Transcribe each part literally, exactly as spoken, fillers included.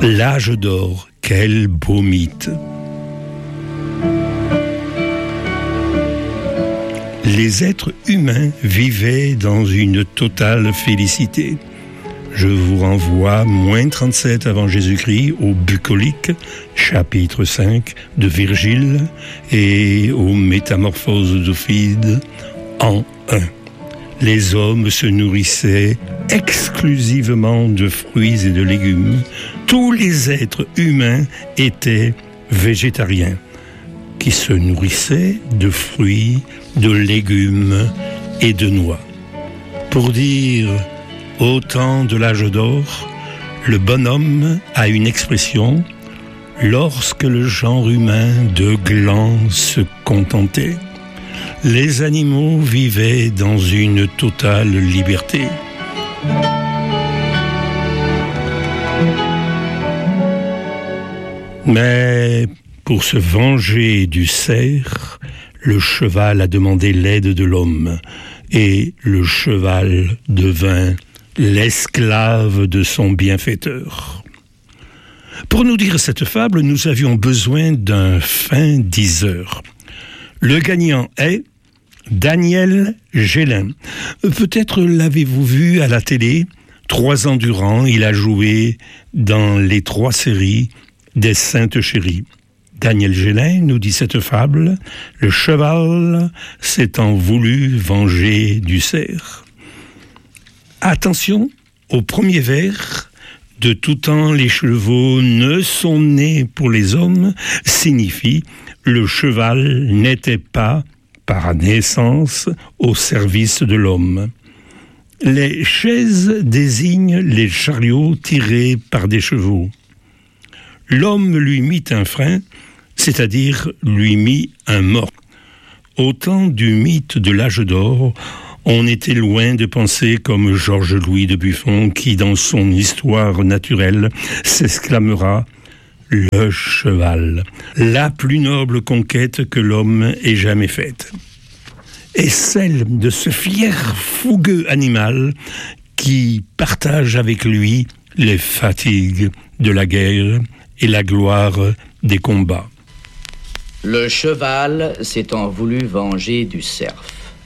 L'âge d'or, quel beau mythe. Les êtres humains vivaient dans une totale félicité. Je vous renvoie, moins trente-sept avant Jésus-Christ, au Bucolique, chapitre cinq de Virgile, et aux Métamorphoses d'Ophide, en un. Les hommes se nourrissaient exclusivement de fruits et de légumes. Tous les êtres humains étaient végétariens, qui se nourrissaient de fruits, de légumes et de noix. Pour dire au temps de l'âge d'or, le bonhomme a une expression « lorsque le genre humain de glands se contentait ». Les animaux vivaient dans une totale liberté. Mais pour se venger du cerf, le cheval a demandé l'aide de l'homme, et le cheval devint l'esclave de son bienfaiteur. Pour nous dire cette fable, nous avions besoin d'un fin diseur. Le gagnant est Daniel Gélin. Peut-être l'avez-vous vu à la télé. Trois ans durant, il a joué dans les trois séries des Saintes Chéries. Daniel Gélin nous dit cette fable. Le cheval s'étant voulu venger du cerf. Attention au premier vers. De tout temps, les chevaux ne sont nés pour les hommes, signifie le cheval n'était pas, par naissance, au service de l'homme. Les chaises désignent les chariots tirés par des chevaux. L'homme lui mit un frein, c'est-à-dire lui mit un mort. Au temps du mythe de l'âge d'or, on était loin de penser comme Georges-Louis de Buffon qui, dans son histoire naturelle, s'exclamera « le cheval, la plus noble conquête que l'homme ait jamais faite ». Et celle de ce fier fougueux animal qui partage avec lui les fatigues de la guerre et la gloire des combats. Le cheval s'étant voulu venger du cerf.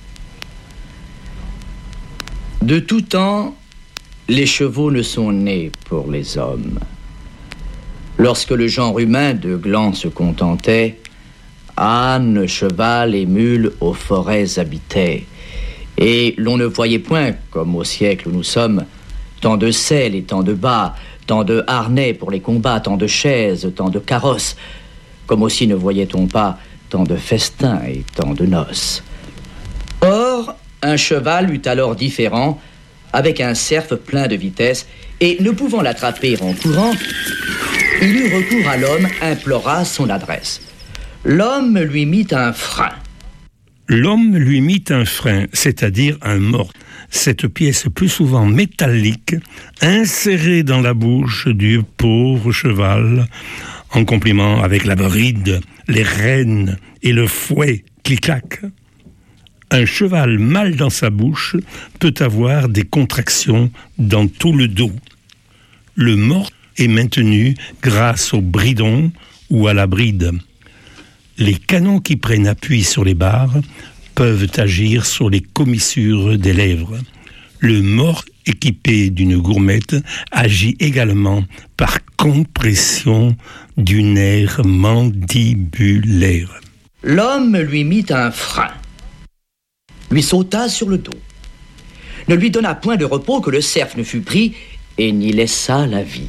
De tout temps, les chevaux ne sont nés pour les hommes. Lorsque le genre humain de glands se contentait, ânes, cheval et mules aux forêts habitaient, et l'on ne voyait point, comme au siècle où nous sommes, tant de selles et tant de bas, tant de harnais pour les combats, tant de chaises, tant de carrosses, comme aussi ne voyait-on pas tant de festins et tant de noces. Or, un cheval eut alors différent, avec un cerf plein de vitesse, et ne pouvant l'attraper en courant, il eut recours à l'homme, implora son adresse. L'homme lui mit un frein. L'homme lui mit un frein, c'est-à-dire un mort. Cette pièce plus souvent métallique, insérée dans la bouche du pauvre cheval, en compliment avec la bride, les rênes et le fouet qui claquent. Un cheval mal dans sa bouche peut avoir des contractions dans tout le dos. Le mort est maintenu grâce au bridon ou à la bride. Les canons qui prennent appui sur les barres peuvent agir sur les commissures des lèvres. Le mort équipé d'une gourmette agit également par compression du nerf mandibulaire. L'homme lui mit un frein, lui sauta sur le dos, ne lui donna point de repos que le cerf ne fût pris et n'y laissa la vie.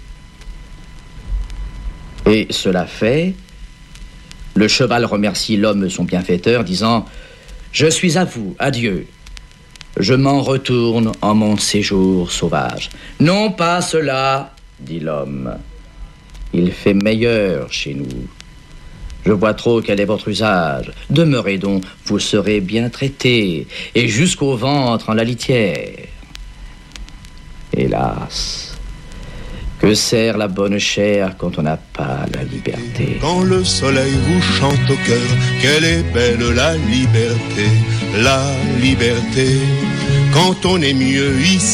Et cela fait, le cheval remercie l'homme son bienfaiteur, disant « Je suis à vous, adieu. Je m'en retourne en mon séjour sauvage. »« Non pas cela, dit l'homme. Il fait meilleur chez nous. Je vois trop quel est votre usage. Demeurez donc, vous serez bien traité, et jusqu'au ventre en la litière. » Hélas, que sert la bonne chair quand on n'a pas la liberté? Quand le soleil vous chante au cœur, quelle est belle la liberté, la liberté, quand on est mieux ici.